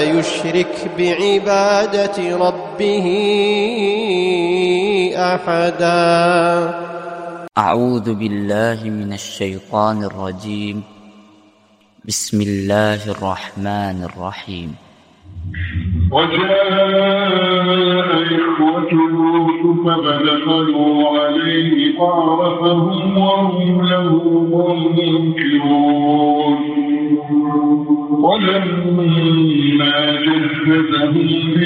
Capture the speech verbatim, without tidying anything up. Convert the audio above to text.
ولا يشرك بعبادة ربه أحدا. أعوذ بالله من الشيطان الرجيم. بسم الله الرحمن الرحيم. وجاء إخوة لوط فدخلوا عليه فعرفهم وهم له منكرون. ولما جهزهم